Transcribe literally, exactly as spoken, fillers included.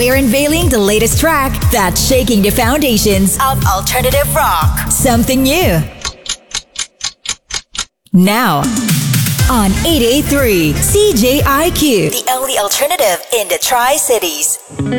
We're unveiling the latest track that's shaking the foundations of alternative rock. Something new. Now, on eight eighty-three C J I Q, the only alternative in the Tri-Cities.